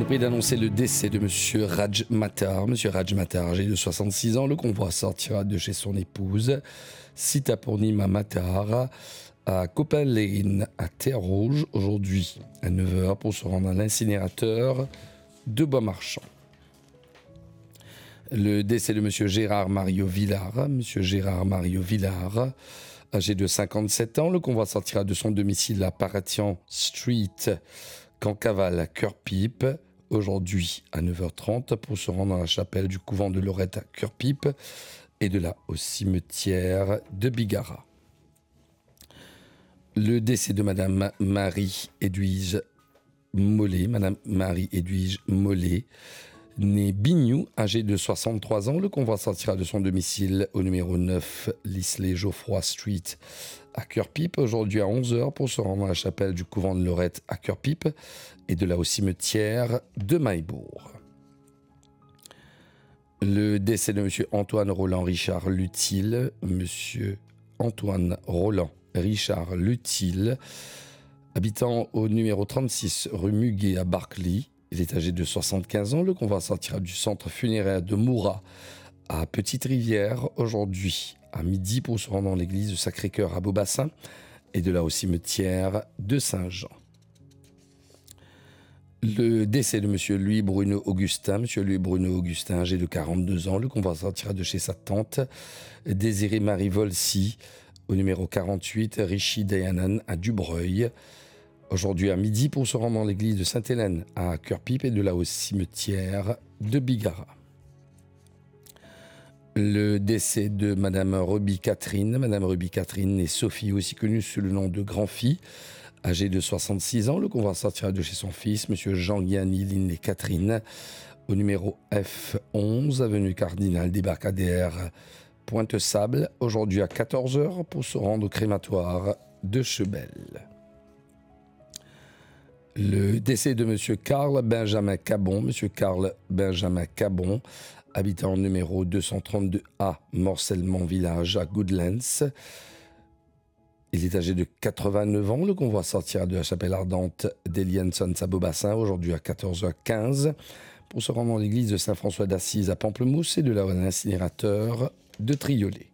prie d'annoncer le décès de Monsieur Raj Matar. Monsieur Raj Matar, âgé de 66 ans, le convoi sortira de chez son épouse, Sita Purnima Matar, à Copal Lane, à Terre-Rouge, aujourd'hui à 9h, pour se rendre à l'incinérateur de Bois-Marchand. Le décès de Monsieur Gérard Mario Villard. Monsieur Gérard Mario Villard, âgé de 57 ans, le convoi sortira de son domicile à Paratian Street, Cancavale à Cœur-Pipe, aujourd'hui à 9h30, pour se rendre à la chapelle du couvent de Lorette à Cœur-Pipe et de là au cimetière de Bigara. Le décès de Madame Marie-Edwige Mollet, Madame Marie-Edwige Mollet, née Bignou, âgée de 63 ans, le convoi sortira de son domicile au numéro 9, Lisley-Geoffroy Street, à Cœur-Pipe, aujourd'hui à 11h, pour se rendre à la chapelle du couvent de Lorette à Cœur-Pipe et de là au cimetière de Maillebourg. Le décès de Monsieur Antoine Roland Richard Lutil, Monsieur Antoine Roland Richard Lutil, habitant au numéro 36 rue Muguet à Barclay. Il est âgé de 75 ans. Le convoi sortira du centre funéraire de Moura à Petite-Rivière aujourd'hui à midi pour se rendre dans l'église du Sacré-Cœur à Beaubassin et de là au cimetière de Saint-Jean. Le décès de Monsieur Louis Bruno Augustin. Monsieur Louis Bruno Augustin, âgé de 42 ans. Le convoi sortira de chez sa tante Désirée Marie Volsi au numéro 48 Richie Dayanan à Dubreuil. Aujourd'hui à midi pour se rendre dans l'église de Sainte-Hélène à Cœur-Pipe et de là au cimetière de Bigara. Le décès de Madame Ruby Catherine. Madame Ruby Catherine est Sophie, aussi connue sous le nom de Grand-Fille, âgée de 66 ans. Le convoi sortira de chez son fils, Monsieur Jean-Guiani Linné Catherine, au numéro F11, avenue Cardinal Débarcadère, Pointe-Sable, aujourd'hui à 14h pour se rendre au crématoire de Chebel. Le décès de Monsieur Carl Benjamin Cabon. Monsieur Carl Benjamin Cabon, habitant numéro 232A, Morcellement Village à Goodlands. Il est âgé de 89 ans. Le convoi sortira de la chapelle ardente d'Elienson à Beaubassin, aujourd'hui à 14h15, pour se rendre dans l'église de Saint-François d'Assise à Pamplemousse et de là à l'incinérateur de Triolet.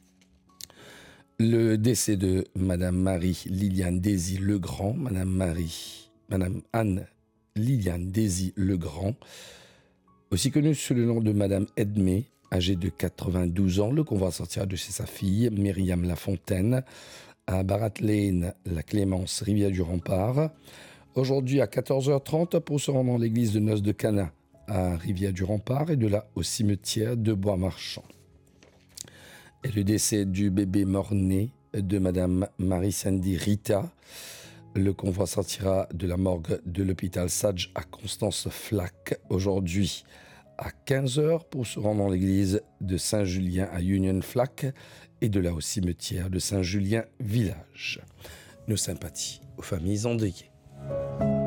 Le décès de Madame Marie-Liliane Désy Legrand. Madame Anne Liliane Désy Legrand, aussi connue sous le nom de Madame Edmé, âgée de 92 ans. Le convoi sortira de chez sa fille, Myriam Lafontaine, à Barat Lane, la Clémence, Rivière du Rempart, aujourd'hui à 14h30 pour se rendre dans l'église de Noces de Cana à Rivière du Rempart et de là au cimetière de Bois-Marchand. Et le décès du bébé mort-né de Madame Marie-Sandy Rita. Le convoi sortira de la morgue de l'hôpital Sage à Constance-Flac aujourd'hui à 15h pour se rendre dans l'église de Saint-Julien à Union-Flac et de là au cimetière de Saint-Julien-Village. Nos sympathies aux familles endeuillées.